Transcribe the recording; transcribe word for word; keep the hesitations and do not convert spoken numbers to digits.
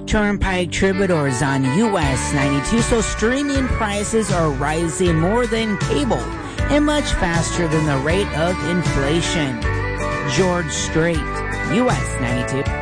Turnpike Troubadours on U S ninety-two. So streaming prices are rising more than cable and much faster than the rate of inflation. George Strait, U S ninety-two.